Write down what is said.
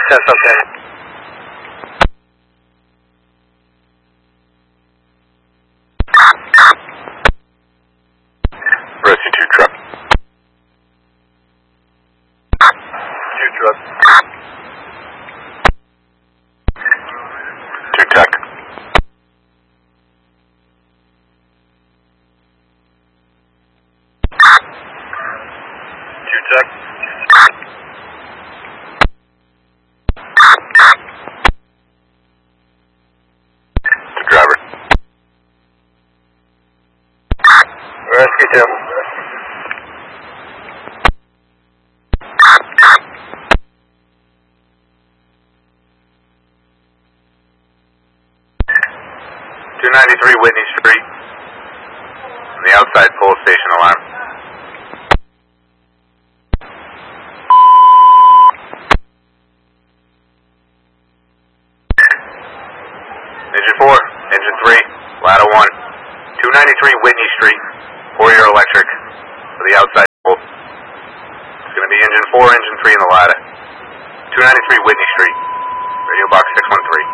That's okay. Rescue 2 truck. 2 truck. 2 tech. Rescue 2. Whitney Street. On the outside police station alarm. Engine 4, Engine 3, ladder 1. 293 Whitney Street, Warrior Electric, for the outside pole. It's going to be Engine 4, Engine 3 in the ladder. 293 Whitney Street, radio box 613.